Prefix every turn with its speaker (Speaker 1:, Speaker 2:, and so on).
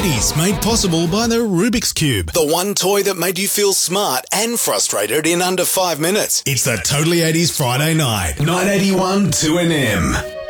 Speaker 1: 80s, made possible by the Rubik's Cube. The one toy that made you feel smart and frustrated in under 5 minutes. It's the Totally 80s Friday night. 981 2NM.